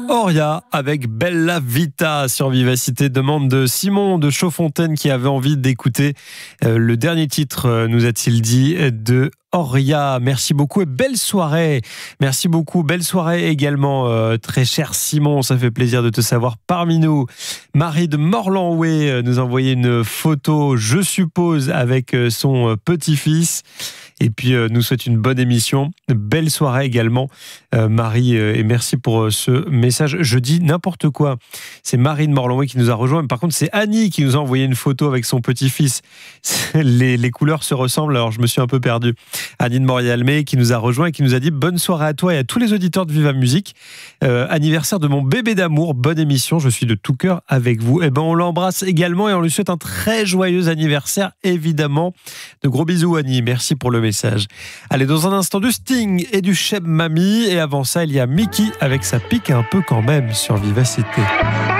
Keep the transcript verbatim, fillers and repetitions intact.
Oria avec Bella Vita sur Vivacité, demande de Simon de Chaudfontaine qui avait envie d'écouter euh, le dernier titre, euh, nous a-t-il dit, de Oria. Merci beaucoup et belle soirée. Merci beaucoup, belle soirée également, euh, très cher Simon, ça fait plaisir de te savoir parmi nous. Marie de Morlanoué euh, nous a envoyé une photo, je suppose, avec euh, son euh, petit-fils. Et puis, euh, nous souhaite une bonne émission. Belle soirée également, euh, Marie. Euh, et merci pour euh, ce message. Je dis n'importe quoi. C'est Marie de Morlanoué qui nous a rejoint. Mais par contre, c'est Annie qui nous a envoyé une photo avec son petit-fils. Les, les couleurs se ressemblent, alors je me suis un peu perdu. Annie de Morialmé qui nous a rejoint et qui nous a dit bonne soirée à toi et à tous les auditeurs de Viva Musique. Euh, anniversaire de mon bébé d'amour. Bonne émission. Je suis de tout cœur avec vous. Et ben, on l'embrasse également et on lui souhaite un très joyeux anniversaire, évidemment. De gros bisous, Annie. Merci pour le message. Allez, dans un instant, du Sting et du Cheb Mami. Et avant ça, il y a Mickey avec sa pique un peu quand même sur Vivacité.